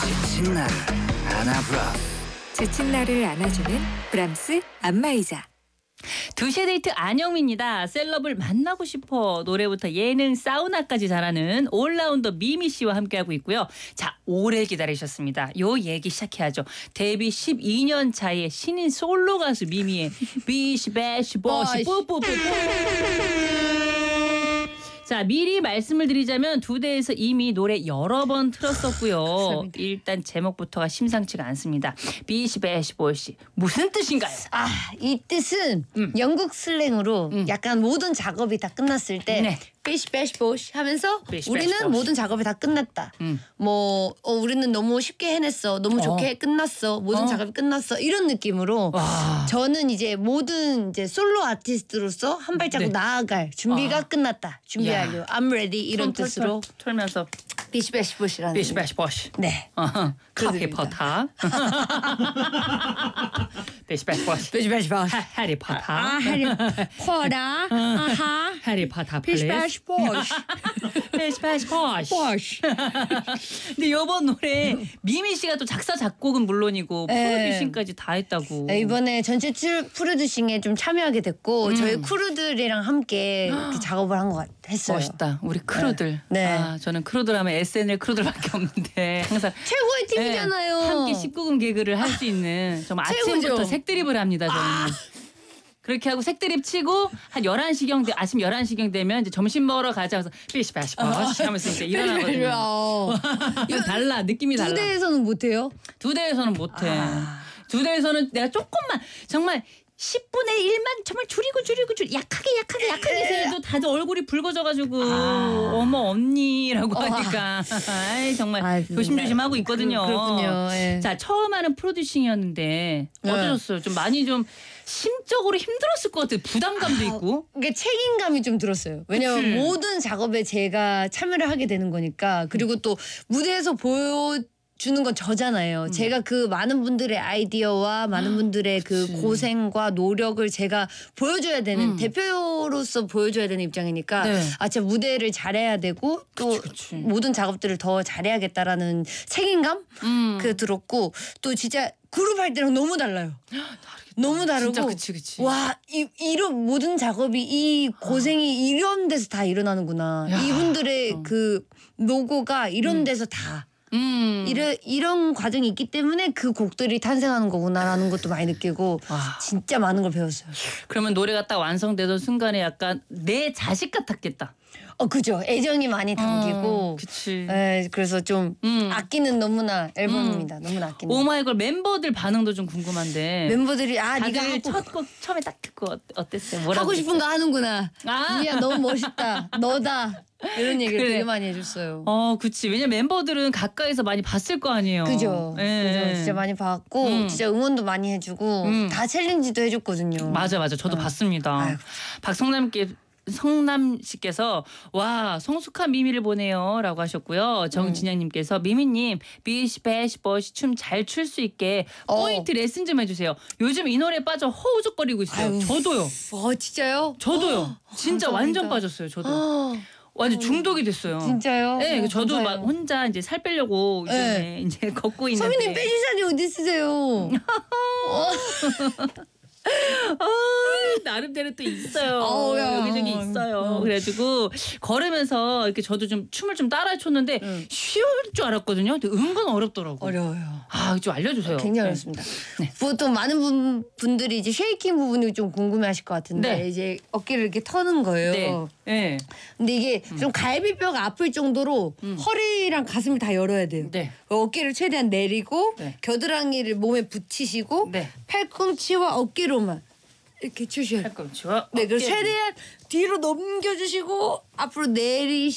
지친 나를 안아브라. 지친 나를 안아주는 브람스 안마의자. 2시의 데이트 안영미입니다. 셀럽을 만나고 싶어 노래부터 예능 사우나까지 잘하는 올라운더 미미 씨와 함께하고 있고요. 자, 오래 기다리셨습니다. 요 얘기 시작해야죠. 데뷔 12년 차의 신인 솔로 가수 미미의 비시 배시 버시 뽀뽀뽀뽀. 자, 미리 말씀을 드리자면 두 대에서 이미 노래 여러 번 틀었었고요. 일단 제목부터가 심상치가 않습니다. 비시 배시 보시 무슨 뜻인가요? 이 뜻은 영국 슬랭으로 약간 모든 작업이 다 끝났을 때 네. 비시 배시 보시 하면서 비시, 우리는 배시, 보시. 모든 작업이 다 끝났다. 우리는 너무 쉽게 해냈어. 너무 좋게 끝났어. 모든 작업이 끝났어. 이런 느낌으로 와. 저는 이제 모든 이제 솔로 아티스트로서 한 발자국 네. 나아갈 준비가 끝났다. 준비하려. 야. I'm ready 이런 뜻으로 털면서 비시 배시 보시라는. 비시 배시 보시. 네. 해리포터. 비시 배시 보시. 비시 배시 보시. 해리포터. 해리포터. 아하. 해리포터 비시 배시 보시. 비시 배시 보시. 보시. 근데 이번 노래 미미 씨가 또 작사 작곡은 물론이고 프로듀싱까지 다 했다고. 네, 이번에 전체 프로듀싱에 좀 참여하게 됐고 저희 크루들이랑 함께 이렇게 작업을 한 것 했어요. 멋있다. 우리 크루들. 네. 아, 저는 크루들 하면 SNL 크루들밖에 없는데 항상 최고의 팀이잖아요. 함께 19금 개그를 할 수 있는 정말 최고죠. 아침부터 색드립을 합니다. 저희는. 그렇게 하고 색드립 치고 한 11시경 아침 11시경 되면 이제 점심 먹으러 가자 해서 삐시빠시 하면서 이제 일어나거든요. 이거 달라. 느낌이 달라. 무대에서는 못해요? 두 대에서는 못해. 두 대에서는 내가 조금만 정말 10분의 1만 정말 줄이고 약하게 해도 다들 얼굴이 붉어져가지고 어머 언니라고 하니까 아이, 정말 조심조심 하고 있거든요. 그렇군요. 예. 자, 처음 하는 프로듀싱이었는데 어떠셨어요? 좀 많이 좀 심적으로 힘들었을 것 같아요. 부담감도 있고. 이게 책임감이 좀 들었어요. 왜냐면 그치. 모든 작업에 제가 참여를 하게 되는 거니까. 그리고 또 무대에서 보여주는 건 저잖아요. 제가 그 많은 분들의 아이디어와 많은 분들의 그 고생과 노력을 제가 보여줘야 되는 대표로서 보여줘야 되는 입장이니까 네. 진짜 무대를 잘해야 되고 또 그치. 모든 작업들을 더 잘해야겠다라는 책임감 그 들었고 또 진짜 그룹 할 때랑 너무 달라요. 너무 다르고 진짜 그치. 와 이런 모든 작업이 이 고생이 이런 데서 다 일어나는구나. 야. 이분들의 그 노고가 이런 데서 다 이런 과정이 있기 때문에 그 곡들이 탄생하는 거구나라는 것도 많이 느끼고 와. 진짜 많은 걸 배웠어요. 그러면 노래가 딱 완성되던 순간에 약간 내 자식 같았겠다. 그죠. 애정이 많이 담기고. 그치. 네, 그래서 좀 아끼는 너무나 앨범입니다. 너무나 아끼는. 오마이걸 멤버들 반응도 좀 궁금한데. 멤버들이 네가 다들 하고 첫 곡 처음에 딱 듣고 어땠어요? 뭐라고 하고 싶은 거 하는구나. 아. 미야 너무 멋있다. 너다. 이런 얘기를 그래. 되게 많이 해줬어요. 그치. 왜냐면 멤버들은 가까이서 많이 봤을 거 아니에요. 그죠. 예. 그죠. 진짜 많이 봤고 진짜 응원도 많이 해주고 다 챌린지도 해줬거든요. 맞아. 저도 봤습니다. 아이고. 성남 씨께서 와 성숙한 미미를 보내요라고 하셨고요. 정진양님께서 미미님 비시 배시 버시 춤 잘 출 수 있게 포인트 레슨 좀 해주세요. 요즘 이 노래에 빠져 허우적거리고 있어요. 아유. 저도요. 진짜요? 저도요. 진짜 감사합니다. 완전 빠졌어요. 저도. 완전 중독이 됐어요. 진짜요? 네, 저도 막 감사해요. 혼자 이제 살 빼려고 요즘에 이제 걷고 있는데. 서민님 빼지산이 어디 있으세요? 나름대로 또 있어요. 야. 여기저기 있어요. 그래가지고 걸으면서 이렇게 저도 좀 춤을 좀 따라 췄는데 쉬울 줄 알았거든요. 근데 은근 어렵더라고. 어려워요. 좀 알려주세요. 굉장히 네. 어렵습니다. 네. 보통 많은 분들이 이제 쉐이킹 부분이 좀 궁금해하실 것 같은데 네. 이제 어깨를 이렇게 터는 거예요. 네. 근데 이게 좀 갈비뼈가 아플 정도로 허리랑 가슴을 다 열어야 돼요. 네. 어깨를 최대한 내리고 네. 겨드랑이를 몸에 붙이시고 네. 팔꿈치와 어깨로만 이렇게 추셔야 돼요. 팔꿈치와 네, 그래서 어깨. 최대한 뒤로 넘겨주시고 앞으로